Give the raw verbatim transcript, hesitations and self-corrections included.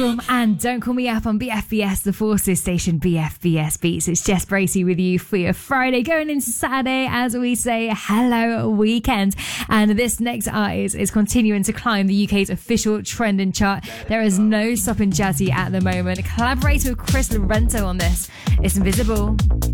And don't call me up on B F B S, the Forces station, B F B S Beats. It's Jess Bracey with you for your Friday going into Saturday as we say hello weekend. And this next artist is continuing to climb the U K's official trending chart. There is no stopping Jazzy at the moment. Collaborator with Chris Lorento on this. It's Invisible.